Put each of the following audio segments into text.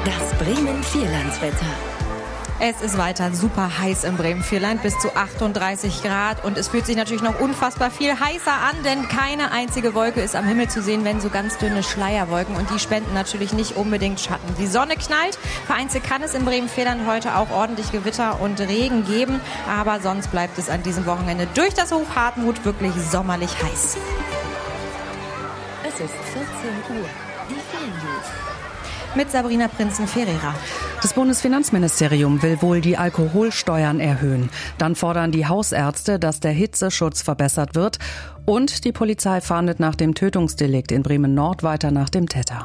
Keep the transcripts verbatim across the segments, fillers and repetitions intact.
Das Bremen-Vierlandswetter. Es ist weiter super heiß im Bremen-Vierland, bis zu achtunddreißig Grad. Und es fühlt sich natürlich noch unfassbar viel heißer an, denn keine einzige Wolke ist am Himmel zu sehen, wenn so ganz dünne Schleierwolken. Und die spenden natürlich nicht unbedingt Schatten. Die Sonne knallt. Vereinzelt kann es im Bremen-Vierland heute auch ordentlich Gewitter und Regen geben. Aber sonst bleibt es an diesem Wochenende durch das Hoch Hartmut wirklich sommerlich heiß. Es ist vierzehn Uhr. Die Fernnews. Mit Sabrina Prinzen-Ferreira. Das Bundesfinanzministerium will wohl die Alkoholsteuern erhöhen. Dann fordern die Hausärzte, dass der Hitzeschutz verbessert wird. Und die Polizei fahndet nach dem Tötungsdelikt in Bremen-Nord weiter nach dem Täter.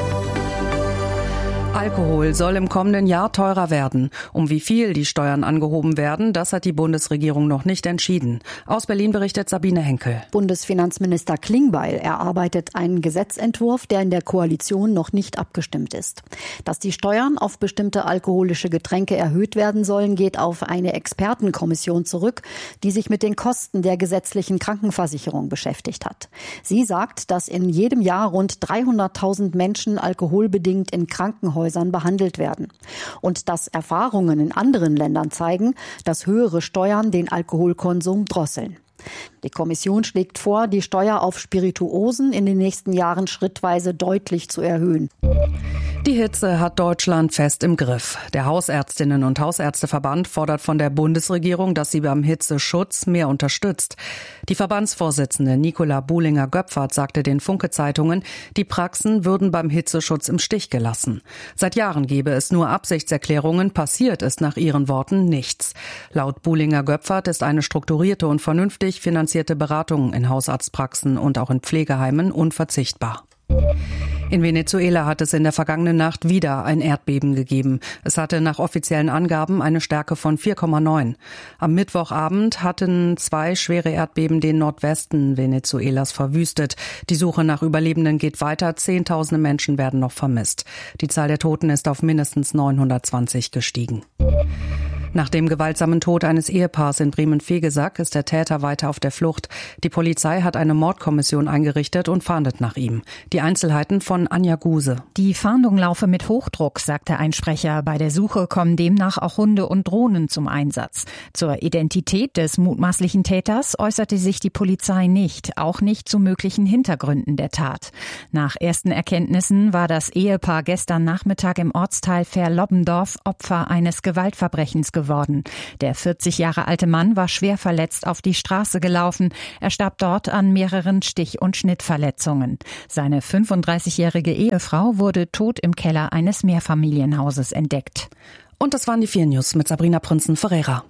Alkohol soll im kommenden Jahr teurer werden. Um wie viel die Steuern angehoben werden, das hat die Bundesregierung noch nicht entschieden. Aus Berlin berichtet Sabine Henkel. Bundesfinanzminister Klingbeil erarbeitet einen Gesetzentwurf, der in der Koalition noch nicht abgestimmt ist. Dass die Steuern auf bestimmte alkoholische Getränke erhöht werden sollen, geht auf eine Expertenkommission zurück, die sich mit den Kosten der gesetzlichen Krankenversicherung beschäftigt hat. Sie sagt, dass in jedem Jahr rund dreihunderttausend Menschen alkoholbedingt in Krankenhäusern behandelt werden. Und dass Erfahrungen in anderen Ländern zeigen, dass höhere Steuern den Alkoholkonsum drosseln. Die Kommission schlägt vor, die Steuer auf Spirituosen in den nächsten Jahren schrittweise deutlich zu erhöhen. Die Hitze hat Deutschland fest im Griff. Der Hausärztinnen- und Hausärzteverband fordert von der Bundesregierung, dass sie beim Hitzeschutz mehr unterstützt. Die Verbandsvorsitzende Nicola Buhlinger-Göpfert sagte den Funke-Zeitungen, die Praxen würden beim Hitzeschutz im Stich gelassen. Seit Jahren gebe es nur Absichtserklärungen, passiert ist nach ihren Worten nichts. Laut Buhlinger-Göpfert ist eine strukturierte und vernünftig finanzierte Beratung in Hausarztpraxen und auch in Pflegeheimen unverzichtbar. In Venezuela hat es in der vergangenen Nacht wieder ein Erdbeben gegeben. Es hatte nach offiziellen Angaben eine Stärke von vier Komma neun. Am Mittwochabend hatten zwei schwere Erdbeben den Nordwesten Venezuelas verwüstet. Die Suche nach Überlebenden geht weiter. Zehntausende Menschen werden noch vermisst. Die Zahl der Toten ist auf mindestens neunhundertzwanzig gestiegen. Nach dem gewaltsamen Tod eines Ehepaars in Bremen-Vegesack ist der Täter weiter auf der Flucht. Die Polizei hat eine Mordkommission eingerichtet und fahndet nach ihm. Die Einzelheiten von Anja Guse. Die Fahndung laufe mit Hochdruck, sagte ein Sprecher. Bei der Suche kommen demnach auch Hunde und Drohnen zum Einsatz. Zur Identität des mutmaßlichen Täters äußerte sich die Polizei nicht, auch nicht zu möglichen Hintergründen der Tat. Nach ersten Erkenntnissen war das Ehepaar gestern Nachmittag im Ortsteil Verlobbendorf Opfer eines Gewaltverbrechens geworden. geworden. Der vierzig Jahre alte Mann war schwer verletzt auf die Straße gelaufen. Er starb dort an mehreren Stich- und Schnittverletzungen. Seine fünfunddreißigjährige Ehefrau wurde tot im Keller eines Mehrfamilienhauses entdeckt. Und das waren die vier News mit Sabrina Prinzen-Ferreira.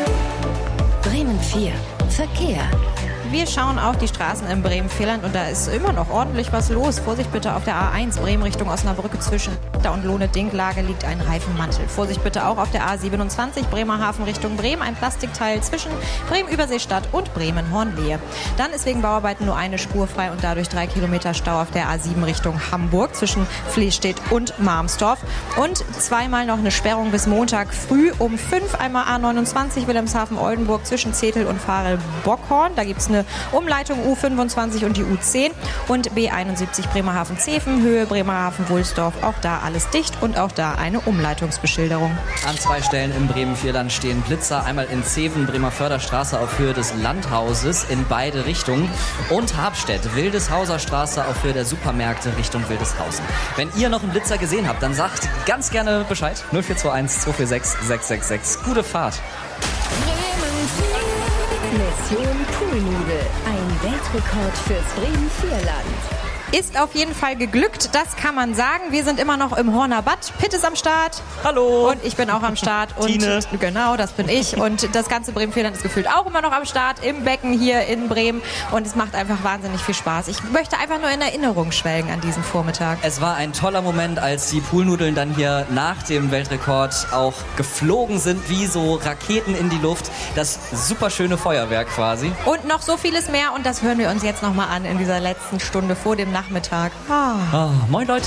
Bremen vier. Verkehr. Wir schauen auf die Straßen im Bremen-Vierland und da ist immer noch ordentlich was los. Vorsicht bitte auf der A eins Bremen Richtung Osnabrücke zwischen da und Lohne-Dinklage liegt ein Reifenmantel. Vorsicht bitte auch auf der A siebenundzwanzig Bremerhaven Richtung Bremen ein Plastikteil zwischen Bremen-Überseestadt und Bremen-Hornlehe. Dann ist wegen Bauarbeiten nur eine Spur frei und dadurch drei Kilometer Stau auf der A sieben Richtung Hamburg zwischen Flehstedt und Marmstorf. Und zweimal noch eine Sperrung bis Montag früh um fünf. Einmal A neunundzwanzig Wilhelmshaven-Oldenburg zwischen Zetel und Farel-Bockhorn. Da gibt es eine Umleitung U fünfundzwanzig und die U zehn und B einundsiebzig Bremerhaven-Zeven, Höhe Bremerhaven-Wulsdorf, auch da alles dicht und auch da eine Umleitungsbeschilderung. An zwei Stellen im Bremen-Vierland stehen Blitzer, einmal in Zeven, Bremer Förderstraße auf Höhe des Landhauses in beide Richtungen und Habstedt, Wildeshauser Straße auf Höhe der Supermärkte Richtung Wildeshausen. Wenn ihr noch einen Blitzer gesehen habt, dann sagt ganz gerne Bescheid. null vier zwei eins zwei vier sechs sechs sechs sechs. Gute Fahrt. Mission Poolnudel. Ein Weltrekord fürs Bremen-Vierland. Ist auf jeden Fall geglückt, das kann man sagen. Wir sind immer noch im Horner Bad. Pitt ist am Start. Hallo. Und ich bin auch am Start. Und Tine. Genau, das bin ich. Und das ganze Bremen-Vierland ist gefühlt auch immer noch am Start im Becken hier in Bremen. Und es macht einfach wahnsinnig viel Spaß. Ich möchte einfach nur in Erinnerung schwelgen an diesen Vormittag. Es war ein toller Moment, als die Poolnudeln dann hier nach dem Weltrekord auch geflogen sind, wie so Raketen in die Luft. Das super schöne Feuerwerk quasi. Und noch so vieles mehr. Und das hören wir uns jetzt nochmal an in dieser letzten Stunde vor dem Nachmittag. Ah. Oh, moin Leute.